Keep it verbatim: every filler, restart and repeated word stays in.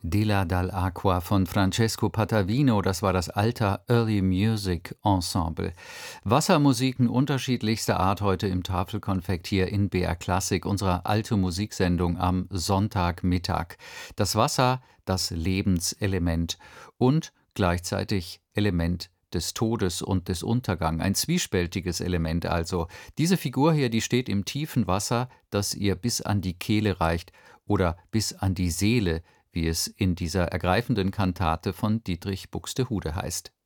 Della dall'Acqua von Francesco Patavino, das war das Alta Early Music Ensemble. Wassermusiken unterschiedlichster Art heute im Tafelkonfekt hier in B R Klassik, unserer alte Musiksendung am Sonntagmittag. Das Wasser, das Lebenselement und gleichzeitig Element des Todes und des Untergangs. Ein zwiespältiges Element also. Diese Figur hier, die steht im tiefen Wasser, das ihr bis an die Kehle reicht oder bis an die Seele, wie es in dieser ergreifenden Kantate von Dietrich Buxtehude heißt.